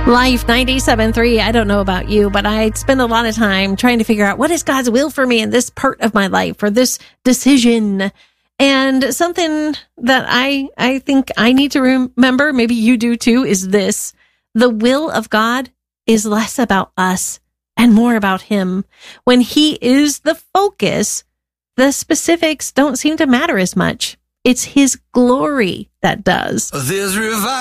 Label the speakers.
Speaker 1: Life 97.3, I don't know about you, but I spend a lot of time trying to figure out what is God's will for me in this part of my life or this decision. And something that I think I need to remember, maybe you do too, is this. The will of God is less about us and more about Him. When He is the focus, the specifics don't seem to matter as much. It's His glory that does.